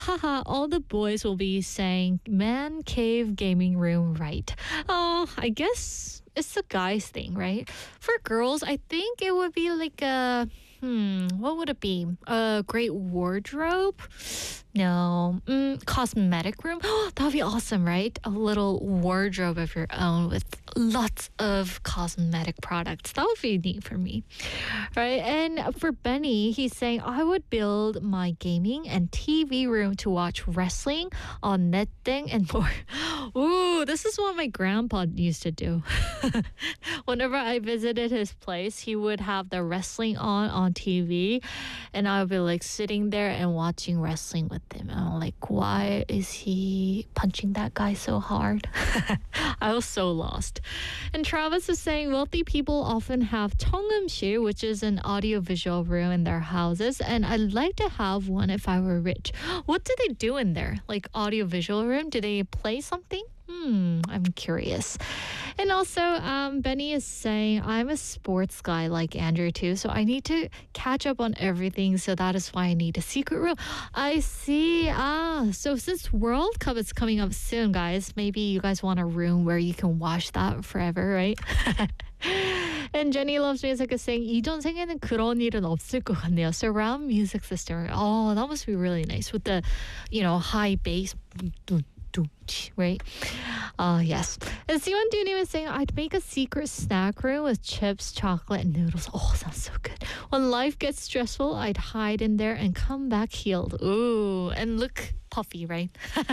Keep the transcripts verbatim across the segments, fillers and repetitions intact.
Haha, all the boys will be saying man cave gaming room, right? Oh, I guess it's a guy's thing, right? For girls, I think it would be like a hmm, what would it be? A great wardrobe? No, mm, cosmetic room. That would be awesome, right? A little wardrobe of your own with lots of cosmetic products. That would be neat for me, right? And for Benny, he's saying I would build my gaming and T V room to watch wrestling on netting and more. Ooh, this is what my grandpa used to do. Whenever I visited his place, he would have the wrestling on on T V, and I would be like sitting there and watching wrestling with him. And I'm like, why is he punching that guy so hard? I was so lost. And Travis is saying wealthy people often have 청음실, which is an audiovisual room in their houses, and I'd like to have one if I were rich. What do they do in there? Like audiovisual room? Do they play something? Hmm, I'm curious. And also, um, Benny is saying, I'm a sports guy like Andrew too, so I need to catch up on everything, so that is why I need a secret room. I see. Ah, so since World Cup is coming up soon, guys, maybe you guys want a room where you can watch that forever, right? And Jenny Loves Music is saying 이전생에는 그런 일은 없을 것 같네요. Surround music system. Oh, that must be really nice with the, you know, high bass. Right? Uh, yes. And Simon Dooney was saying, I'd make a secret snack room with chips, chocolate, and noodles. Oh, sounds so good. When life gets stressful, I'd hide in there and come back healed. Ooh, and look puffy, right?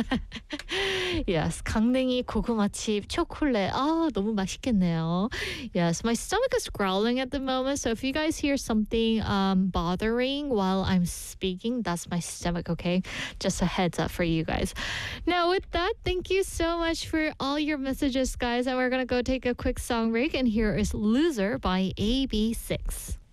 Yes. 강냉이, 고구마칩, 초콜릿. Ah, 너무 맛있겠네요. Yes, my stomach is growling at the moment, so if you guys hear something um, bothering while I'm speaking, that's my stomach, okay? Just a heads up for you guys. Now, with that, thank you so much for all your messages, guys. And we're going to go take a quick song break. And here is Loser by A B six.